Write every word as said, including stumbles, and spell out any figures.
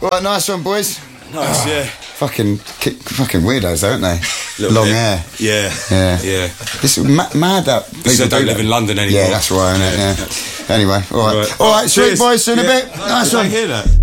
All right, nice one, boys. Nice, yeah. Fucking, kick, fucking weirdos, though, aren't they? Little Long bit. hair. Yeah. Yeah. Yeah. This is ma- mad that people So don't do live that. in London anymore. Yeah, that's right, isn't it? Yeah. Anyway, all right. All right. All right, sweet Cheers. boys, see you in Yeah. a bit. Nice Did I one. hear that?